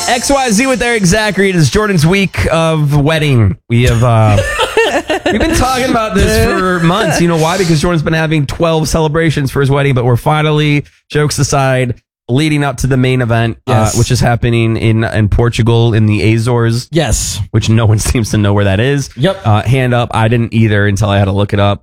XYZ with Eric Zachary. It is Jordan's week of wedding. We have we've been talking about this for months. You know why? Because Jordan's been having 12 celebrations for his wedding, but we're finally, jokes aside, leading up to the main event, which is happening in Portugal in the Azores. Yes. Which no one seems to know where that is. Yep. Hand up. I didn't either until I had to look it up.